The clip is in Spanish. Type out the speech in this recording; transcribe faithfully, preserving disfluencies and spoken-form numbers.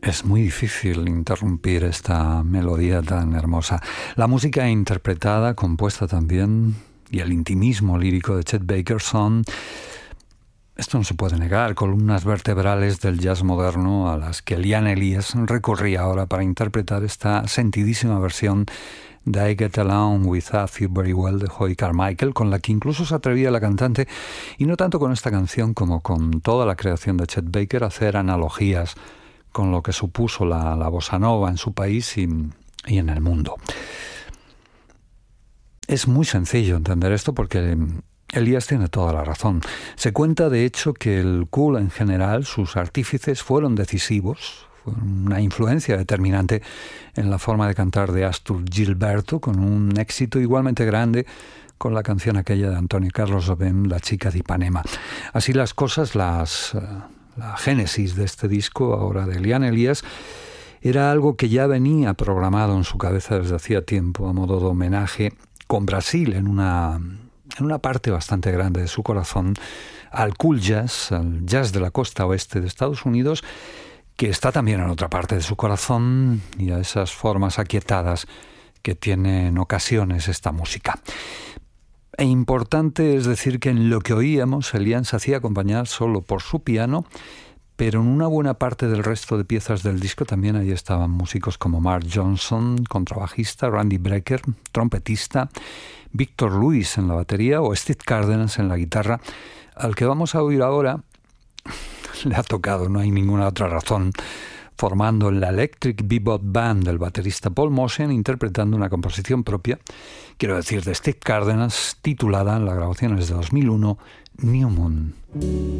Es muy difícil interrumpir esta melodía tan hermosa. La música interpretada, compuesta también, y el intimismo lírico de Chet Baker son, esto no se puede negar, columnas vertebrales del jazz moderno a las que Liane Elias recurría ahora para interpretar esta sentidísima versión de I Get Along With A Few Very Well de Hoy Carmichael, con la que incluso se atrevía la cantante, y no tanto con esta canción como con toda la creación de Chet Baker, a hacer analogías con lo que supuso la, la bossa nova en su país y, y en el mundo. Es muy sencillo entender esto porque Elias tiene toda la razón. Se cuenta, de hecho, que el cool en general, sus artífices, fueron decisivos, fueron una influencia determinante en la forma de cantar de Astor Gilberto, con un éxito igualmente grande con la canción aquella de Antonio Carlos Jobim, La chica de Ipanema. Así las cosas, las... Uh, La génesis de este disco, ahora de Liane Elias, era algo que ya venía programado en su cabeza desde hacía tiempo, a modo de homenaje, con Brasil en una, en una parte bastante grande de su corazón, al cool jazz, al jazz de la costa oeste de Estados Unidos, que está también en otra parte de su corazón, y a esas formas aquietadas que tiene en ocasiones esta música. E importante es decir que en lo que oíamos, Elias se hacía acompañar solo por su piano, pero en una buena parte del resto de piezas del disco también ahí estaban músicos como Mark Johnson, contrabajista, Randy Brecker, trompetista, Victor Lewis en la batería o Steve Cárdenas en la guitarra. Al que vamos a oír ahora le ha tocado, no hay ninguna otra razón, formando la Electric Bebop Band del baterista Paul Motian, interpretando una composición propia, quiero decir, de Steve Cárdenas, titulada en las grabaciones de dos mil uno, New Moon.